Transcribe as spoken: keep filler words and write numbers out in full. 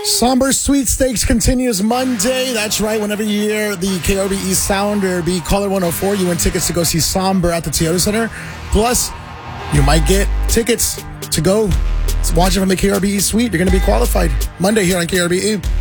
Somber Sweepstakes continues Monday. That's right. Whenever you hear the K R B E sounder be caller one oh four, you win tickets to go see Somber at the Toyota Center. Plus, you might get tickets to go watch it from the K R B E suite. You're going to be qualified Monday here on K R B E.